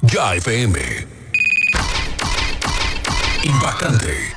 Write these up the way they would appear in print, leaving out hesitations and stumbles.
Ya FM. Impactante.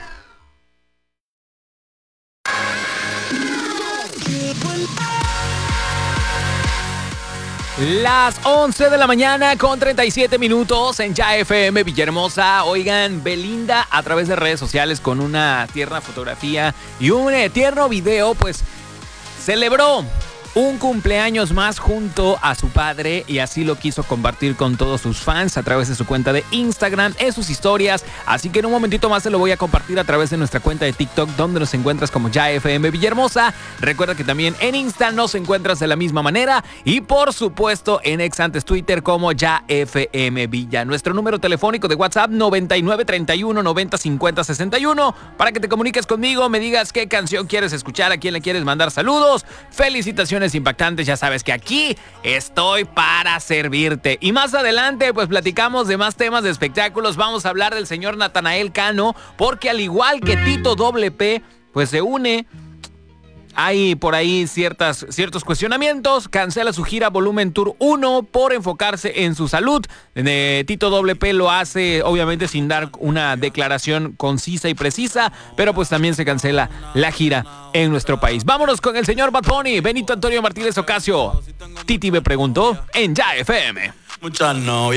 Las 11 de la mañana con 37 minutos en Ya FM Villahermosa. Oigan, Belinda a través de redes sociales con una tierna fotografía y un tierno video, pues celebró un cumpleaños más junto a su padre y así lo quiso compartir con todos sus fans a través de su cuenta de Instagram, en sus historias. Así que en un momentito más se lo voy a compartir a través de nuestra cuenta de TikTok, donde nos encuentras como Ya FM Villahermosa. Recuerda que también en Insta nos encuentras de la misma manera y por supuesto en ex antes Twitter como Ya FM Villa. Nuestro número telefónico de WhatsApp 9931 90 50 61 para que te comuniques conmigo, me digas qué canción quieres escuchar, a quién le quieres mandar saludos, felicitaciones impactantes. Ya sabes que aquí estoy para servirte. Y más adelante pues platicamos de más temas de espectáculos. Vamos a hablar del señor Natanael Cano, porque al igual que Tito WP pues se une. Hay por ahí ciertos cuestionamientos. Cancela su gira Volumen Tour 1 por enfocarse en su salud. Tito WP lo hace obviamente sin dar una declaración concisa y precisa, pero pues también se cancela la gira en nuestro país. Vámonos con el señor Bad Bunny. Benito Antonio Martínez Ocasio. Titi me preguntó en Ya FM. Muchas novias.